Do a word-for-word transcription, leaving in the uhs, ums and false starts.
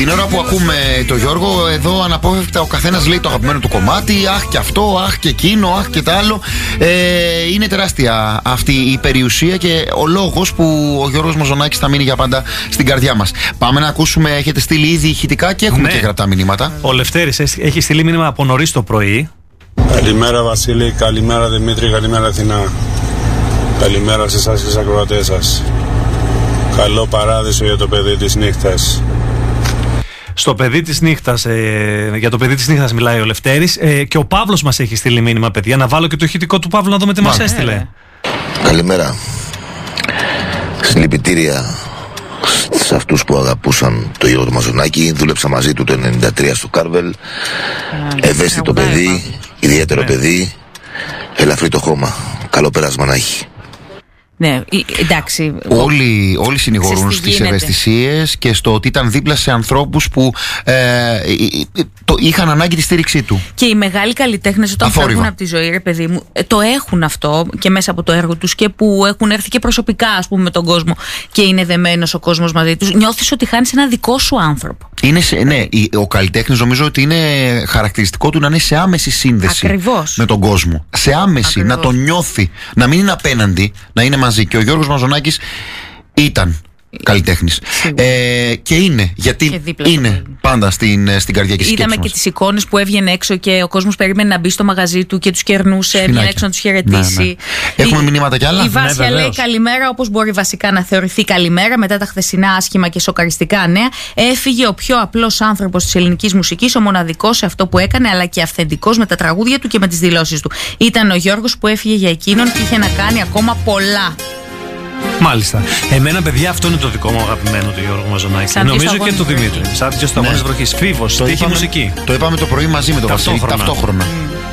Την ώρα που ακούμε το Γιώργο, εδώ αναπόφευκτα ο καθένας λέει το αγαπημένο του κομμάτι. Αχ και αυτό, αχ και εκείνο, αχ και τ' άλλο. Ε, είναι τεράστια αυτή η περιουσία και ο λόγος που ο Γιώργος Μαζονάκης θα μείνει για πάντα στην καρδιά μας. Πάμε να ακούσουμε, έχετε στείλει ήδη ηχητικά και έχουμε ναι. και γραπτά μηνύματα. Ο Λευτέρης έχει στείλει μήνυμα από νωρίς το πρωί. Καλημέρα Βασίλη, καλημέρα Δημήτρη, καλημέρα Αθηνά. Καλημέρα σε εσάς και στις ακροατές σας. Καλό παράδεισο για το παιδί της νύχτας. Στο παιδί της νύχτας, ε, για το παιδί της νύχτας μιλάει ο Λευτέρης, ε, και ο Παύλος μας έχει στείλει μήνυμα, παιδιά. Να βάλω και το ηχητικό του Παύλου να δούμε τι μας έστειλε. Καλημέρα. Συλληπιτήρια σε αυτούς που αγαπούσαν το Γιώργο Μαζονάκη. Δούλεψα μαζί του το ενενήντα τρία στο Κάρβελ. Ευαίσθητο παιδί, ιδιαίτερο παιδί, ελαφρύ το χώμα. Καλό πέρασμα να έχει. Ναι, εντάξει. Όλοι, όλοι συνηγορούν στις ευαισθησίες και στο ότι ήταν δίπλα σε ανθρώπους που ε, το, είχαν ανάγκη τη στήριξή του. Και οι μεγάλοι καλλιτέχνες όταν φεύγουν από τη ζωή, ρε παιδί μου, το έχουν αυτό και μέσα από το έργο τους και που έχουν έρθει και προσωπικά, ας πούμε, με τον κόσμο και είναι δεμένος ο κόσμος μαζί τους. Νιώθεις ότι χάνεις ένα δικό σου άνθρωπο. Είναι σε, ναι, ο καλλιτέχνης νομίζω ότι είναι χαρακτηριστικό του να είναι σε άμεση σύνδεση. Ακριβώς. Με τον κόσμο. Σε άμεση, ακριβώς. Να τον νιώθει, να μην είναι απέναντι, να είναι μαζί. Και ο Γιώργος Μαζονάκης ήταν καλλιτέχνης. Ε, και είναι, γιατί και είναι πάντα στην, στην καρδιά και σκέψη μας. Είδαμε και τις εικόνες που έβγαινε έξω και ο κόσμος περίμενε να μπει στο μαγαζί του και τους κερνούσε, έβγαινε έξω να τους χαιρετήσει. Ναι, ναι. Έχουμε μηνύματα κι άλλα. Η Βάσια ναι, λέει καλημέρα, όπως μπορεί βασικά να θεωρηθεί καλημέρα μετά τα χθεσινά άσχημα και σοκαριστικά νέα. Έφυγε ο πιο απλός άνθρωπος της ελληνικής μουσικής, ο μοναδικός σε αυτό που έκανε, αλλά και αυθεντικός με τα τραγούδια του και με τις δηλώσεις του. Ήταν ο Γιώργος που έφυγε για εκείνον και είχε να κάνει ακόμα πολλά. Μάλιστα. Εμένα, παιδιά, αυτό είναι το δικό μου αγαπημένο του Γιώργου Μαζονάκη. Νομίζω και του Δημήτρη. Σαν δύο σταγόνες βροχής. Φίβος, τύχη μουσική. Το είπαμε το πρωί μαζί με τον Βασίλη ταυτόχρονα.